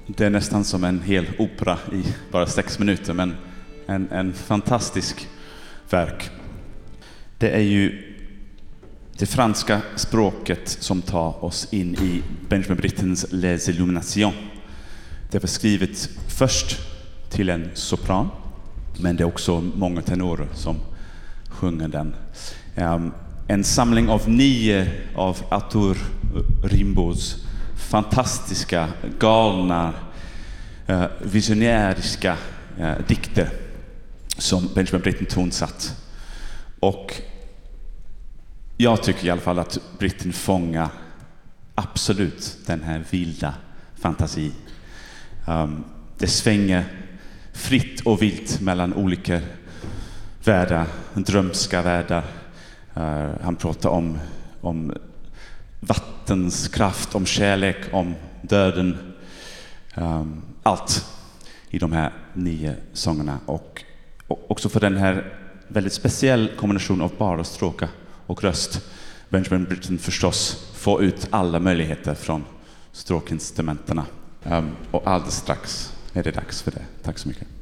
Det är nästan som en hel opera i bara 6 minuter, men en fantastisk verk. Det är ju det franska språket som tar oss in i Benjamin Brittens Les Illuminations. Det var skrivet först till en sopran, men det är också många tenorer som sjunger den. En samling av 9 av Arthur Rimbaud's fantastiska, galna, visionäriska dikter som Benjamin Britten tonsatt. Och jag tycker i alla fall att Britten fångar absolut den här vilda fantasi. Det svänger fritt och vilt mellan olika världar, drömska världar. Han pratar om vattens kraft, om kärlek, om döden. Allt i de här 9 sångerna. Och också för den här väldigt speciell kombination av bara stråka och röst. Benjamin Britten förstås får ut alla möjligheter från stråkinstrumenterna. Och alldeles strax är det dags för det. Tack så mycket.